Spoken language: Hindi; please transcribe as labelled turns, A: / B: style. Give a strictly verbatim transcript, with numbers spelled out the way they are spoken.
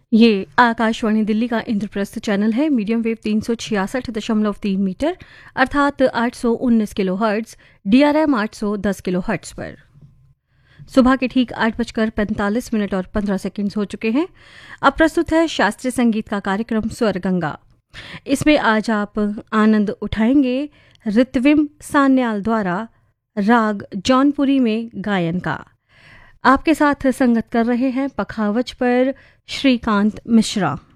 A: ये आकाशवाणी दिल्ली का इंद्रप्रस्थ चैनल है। मीडियम वेव तीन सौ छियासठ दशमलव तीन मीटर अर्थात आठ सौ उन्नीस किलो हर्ट्ज, डीआरएम आठ सौ दस किलो हर्ट्ज पर। सुबह के ठीक आठ बजकर पैंतालीस मिनट और पंद्रह सेकंड हो चुके हैं। अब प्रस्तुत है शास्त्रीय संगीत का कार्यक्रम स्वर गंगा। इसमें आज आप आनंद उठाएंगे ऋत्विम सान्याल द्वारा राग जौनपुरी में गायन का। आपके साथ संगत कर रहे हैं पखावज पर श्रीकांत मिश्रा।